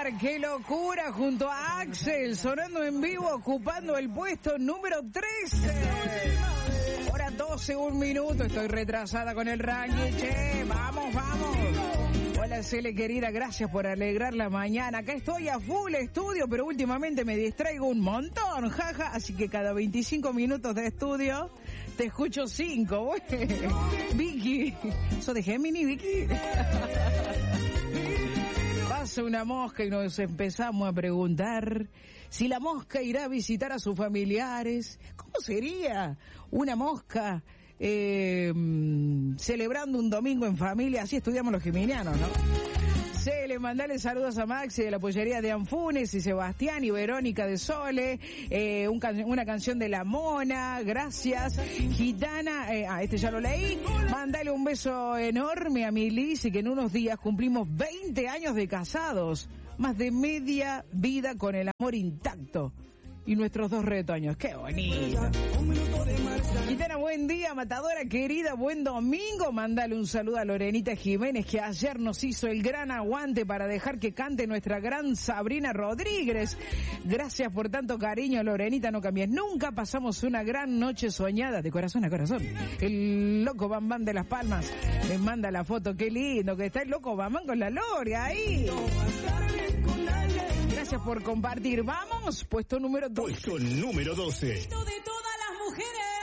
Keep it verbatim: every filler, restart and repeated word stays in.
estar, qué locura, junto a Axel, sonando en vivo, ocupando el puesto número trece. Hora doce, un minuto, estoy retrasada con el ranking, che, vamos, vamos. Hola Cele querida, gracias por alegrar la mañana. Acá estoy a full estudio, pero últimamente me distraigo un montón, jaja, así que cada veinticinco minutos de estudio te escucho cinco, güey. Vicky, ¿sos de Gemini, Vicky? Pasa una mosca y nos empezamos a preguntar si la mosca irá a visitar a sus familiares. ¿Cómo sería una mosca eh, celebrando un domingo en familia? Así estudiamos los geminianos, ¿no? Se le mandale saludos a Maxi de la pollería de Anfunes y Sebastián y Verónica de Sole, eh, un can- una canción de La Mona, gracias. Gitana, eh, ah, este ya lo leí. Mandale un beso enorme a mi Liz y que en unos días cumplimos veinte años de casados, más de media vida con el amor intacto. Y nuestros dos retoños, qué bonito. Gitana, buen día, matadora querida, buen domingo. Mándale un saludo a Lorenita Jiménez, que ayer nos hizo el gran aguante para dejar que cante nuestra gran Sabrina Rodríguez. Gracias por tanto cariño, Lorenita, no cambies nunca. Pasamos una gran noche soñada, de corazón a corazón. El loco Bam Bam de Las Palmas me manda la foto, qué lindo que está el loco Bam Bam con la Lore ahí. Gracias por compartir. Vamos, puesto número doce. Puesto número doce.